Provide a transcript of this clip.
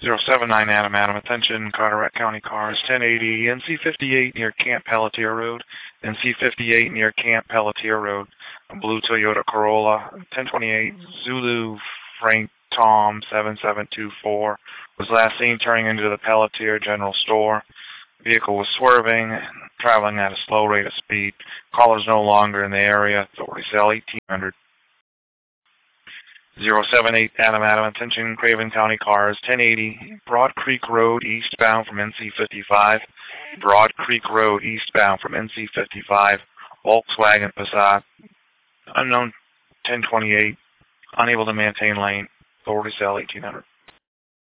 079 Adam, attention, Carteret County cars, 1080, NC58 near Camp Pelletier Road, NC58 near Camp Pelletier Road, a blue Toyota Corolla, 1028 Zulu Frank Tom 7724, was last seen turning into the Pelletier General Store. Vehicle was swerving, traveling at a slow rate of speed. Caller's no longer in the area. Authorities cell 1800. 078 Adam, attention, Craven County cars, 1080 Broad Creek Road eastbound from NC55. Broad Creek Road eastbound from NC55. Volkswagen Passat. Unknown 1028. Unable to maintain lane. Authorities cell 1800.